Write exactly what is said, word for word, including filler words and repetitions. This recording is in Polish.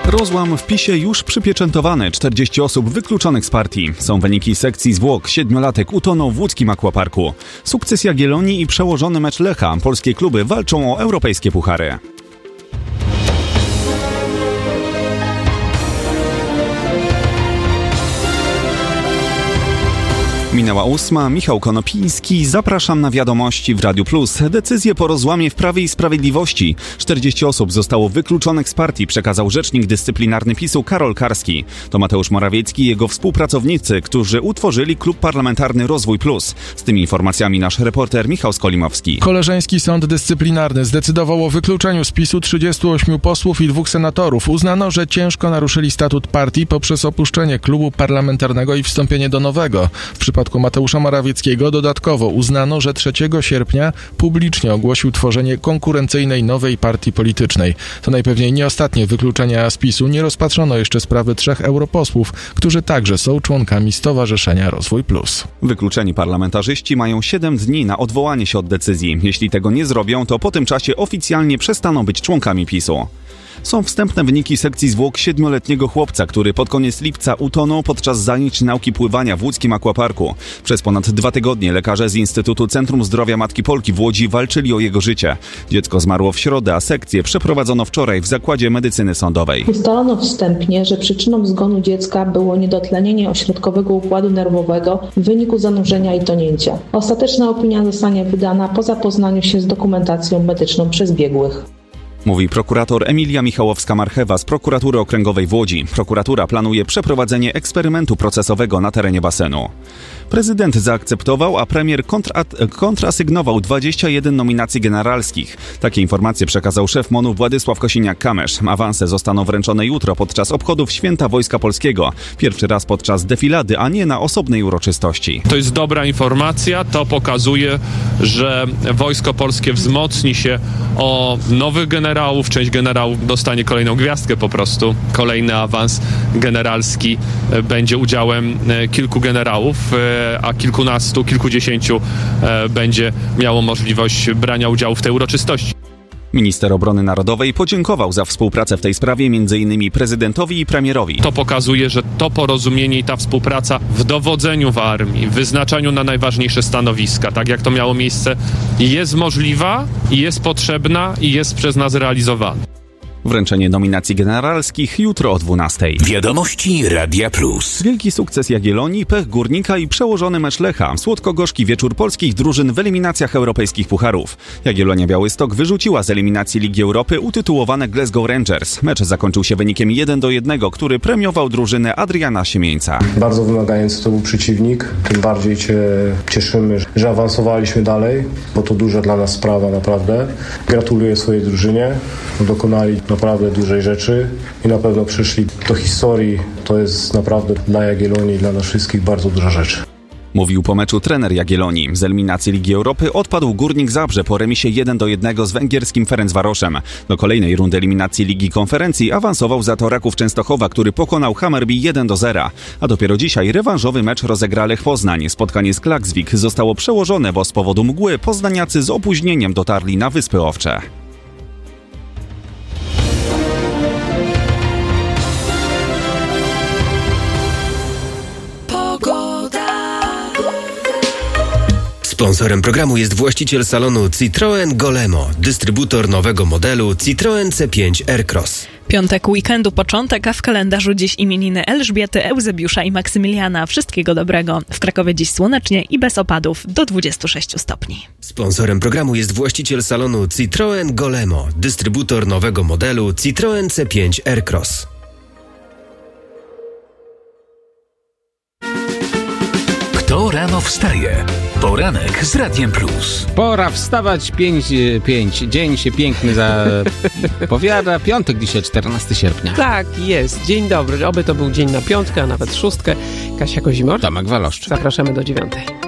Rozłam w PiSie już przypieczętowany. czterdzieści osób wykluczonych z partii. Są wyniki sekcji zwłok. Siedmiolatek utonął w łódzkim aquaparku. Sukces Jagiellonii i przełożony mecz Lecha. Polskie kluby walczą o europejskie puchary. Minęła ósma, Michał Konopiński, zapraszam na wiadomości w Radiu Plus. Decyzję po rozłamie w Prawie i Sprawiedliwości. czterdzieści osób zostało wykluczonych z partii, przekazał rzecznik dyscyplinarny PiSu Karol Karski. To Mateusz Morawiecki i jego współpracownicy, którzy utworzyli Klub Parlamentarny Rozwój Plus. Z tymi informacjami nasz reporter Michał Skolimowski. Koleżeński Sąd Dyscyplinarny zdecydował o wykluczeniu z PiSu trzydziestu ośmiu posłów i dwóch senatorów. Uznano, że ciężko naruszyli statut partii poprzez opuszczenie klubu parlamentarnego i wstąpienie do nowego. W przypadku Mateusza Morawieckiego dodatkowo uznano, że trzeciego sierpnia publicznie ogłosił tworzenie konkurencyjnej nowej partii politycznej. To najpewniej nie ostatnie wykluczenia z PiSu. Nie rozpatrzono jeszcze sprawy trzech europosłów, którzy także są członkami Stowarzyszenia Rozwój Plus. Wykluczeni parlamentarzyści mają siedem dni na odwołanie się od decyzji. Jeśli tego nie zrobią, to po tym czasie oficjalnie przestaną być członkami PiSu. Są wstępne wyniki sekcji zwłok siedmioletniego chłopca, który pod koniec lipca utonął podczas zajęć nauki pływania w łódzkim aquaparku. Przez ponad dwa tygodnie lekarze z Instytutu Centrum Zdrowia Matki Polki w Łodzi walczyli o jego życie. Dziecko zmarło w środę, a sekcję przeprowadzono wczoraj w Zakładzie Medycyny Sądowej. Ustalono wstępnie, że przyczyną zgonu dziecka było niedotlenienie ośrodkowego układu nerwowego w wyniku zanurzenia i tonięcia. Ostateczna opinia zostanie wydana po zapoznaniu się z dokumentacją medyczną przez biegłych. Mówi prokurator Emilia Michałowska-Marchewa z Prokuratury Okręgowej w Łodzi. Prokuratura planuje przeprowadzenie eksperymentu procesowego na terenie basenu. Prezydent zaakceptował, a premier kontra- kontrasygnował dwadzieścia jeden nominacji generalskich. Takie informacje przekazał szef MON-u Władysław Kosiniak-Kamysz. Awanse zostaną wręczone jutro podczas obchodów Święta Wojska Polskiego. Pierwszy raz podczas defilady, a nie na osobnej uroczystości. To jest dobra informacja. To pokazuje, że Wojsko Polskie wzmocni się o nowych generałów. Część generałów dostanie kolejną gwiazdkę po prostu. Kolejny awans generalski będzie udziałem kilku generałów, a kilkunastu, kilkudziesięciu będzie miało możliwość brania udziału w tej uroczystości. Minister Obrony Narodowej podziękował za współpracę w tej sprawie m.in. prezydentowi i premierowi. To pokazuje, że to porozumienie i ta współpraca w dowodzeniu w armii, w wyznaczaniu na najważniejsze stanowiska, tak jak to miało miejsce, jest możliwa, jest potrzebna i jest przez nas realizowana. Wręczenie nominacji generalskich jutro o dwunastej. Wiadomości Radia Plus. Wielki sukces Jagiellonii, pech Górnika i przełożony mecz Lecha. Słodko-gorzki wieczór polskich drużyn w eliminacjach europejskich pucharów. Jagiellonia Białystok wyrzuciła z eliminacji Ligi Europy utytułowane Glasgow Rangers. Mecz zakończył się wynikiem jeden do jednego, który premiował drużynę Adriana Siemieńca. Bardzo wymagający to był przeciwnik. Tym bardziej się cieszymy, że awansowaliśmy dalej, bo to duża dla nas sprawa naprawdę. Gratuluję swojej drużynie. Dokonali naprawdę dużej rzeczy i na pewno przyszli do historii. To jest naprawdę dla Jagiellonii i dla nas wszystkich bardzo duża rzecz. Mówił po meczu trener Jagiellonii. Z eliminacji Ligi Europy odpadł Górnik Zabrze po remisie jeden do jednego z węgierskim Ferencvaroszem. Do kolejnej rundy eliminacji Ligi Konferencji awansował za to Raków Częstochowa, który pokonał Hammarby jeden do zera. A dopiero dzisiaj rewanżowy mecz rozegra Lech Poznań. Spotkanie z Klaksvik zostało przełożone, bo z powodu mgły poznaniacy z opóźnieniem dotarli na Wyspy Owcze. Sponsorem programu jest właściciel salonu Citroen Golemo, dystrybutor nowego modelu Citroen C pięć Aircross. Piątek weekendu początek, a w kalendarzu dziś imieniny Elżbiety, Eusebiusza i Maksymiliana. Wszystkiego dobrego. W Krakowie dziś słonecznie i bez opadów do dwudziestu sześciu stopni. Sponsorem programu jest właściciel salonu Citroen Golemo, dystrybutor nowego modelu Citroen C pięć Aircross. Kto rano wstaje? Poranek z Radiem Plus. Pora wstawać, pięć, pięć. Dzień się piękny zapowiada. Piątek dzisiaj, czternastego sierpnia. Tak, jest. Dzień dobry. Oby to był dzień na piątkę, a nawet szóstkę. Kasia Kozimor. Tomek Waloszczyk. Zapraszamy do dziewiątej.